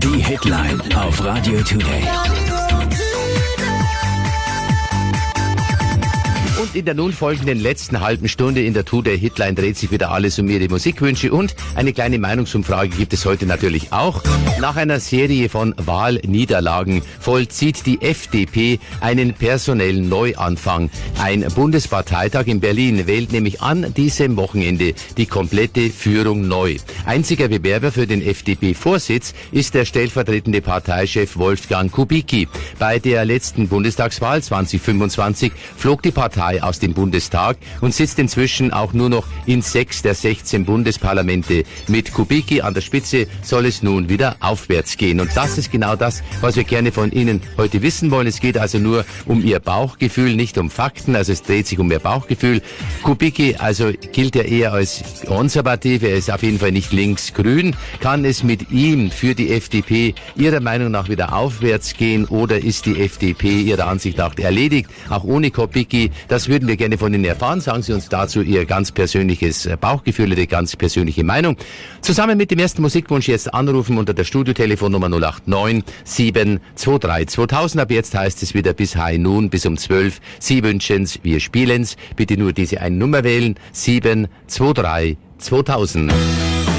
Die Hitline auf Radio Today. Und in der nun folgenden letzten halben Stunde in der Today Hitline dreht sich wieder alles um Ihre Musikwünsche und eine kleine Meinungsumfrage gibt es heute natürlich auch. Nach einer Serie von Wahlniederlagen vollzieht die FDP einen personellen Neuanfang. Ein Bundesparteitag in Berlin wählt nämlich an diesem Wochenende die komplette Führung neu. Einziger Bewerber für den FDP-Vorsitz ist der stellvertretende Parteichef Wolfgang Kubicki. Bei der letzten Bundestagswahl 2025 flog die Partei aus dem Bundestag und sitzt inzwischen auch nur noch in 6 der 16 Bundesparlamente. Mit Kubicki an der Spitze soll es nun wieder aufwärts gehen. Und das ist genau das, was wir gerne von Ihnen heute wissen wollen. Es geht also nur um Ihr Bauchgefühl, nicht um Fakten. Also es dreht sich um Ihr Bauchgefühl. Kubicki also gilt ja eher als konservativ. Er ist auf jeden Fall nicht links-grün. Kann es mit ihm für die FDP Ihrer Meinung nach wieder aufwärts gehen oder ist die FDP Ihrer Ansicht nach erledigt? Auch ohne Kubicki. Das würden wir gerne von Ihnen erfahren. Sagen Sie uns dazu Ihr ganz persönliches Bauchgefühl, Ihre ganz persönliche Meinung. Zusammen mit dem ersten Musikwunsch jetzt anrufen unter der Studiotelefonnummer 089 723 2000. Ab jetzt heißt es wieder bis High Noon, bis um 12. Sie wünschen's, wir spielen's. Bitte nur diese eine Nummer wählen. 723 2000.